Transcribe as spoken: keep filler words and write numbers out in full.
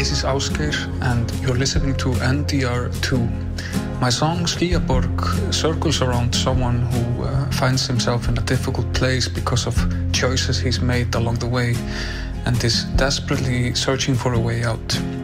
This is Ásgeir, and you're listening to N D R two. My song Skýjaborg circles around someone who uh, finds himself in a difficult place because of choices he's made along the way and is desperately searching for a way out.